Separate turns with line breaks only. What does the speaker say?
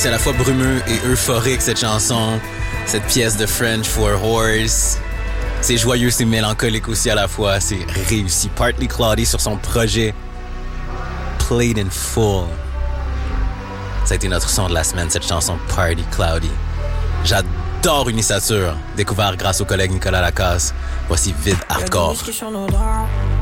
C'est à la fois brumeux et euphorique, cette chanson. Cette pièce de French for a Horse. C'est joyeux, c'est mélancolique aussi à la fois. C'est réussi. Partly Cloudy sur son projet Played in Full. Ça a été notre son de la semaine, cette chanson Party Cloudy. J'adore Unisature, découvert grâce au collègue Nicolas Lacasse. Voici Vide Hardcore.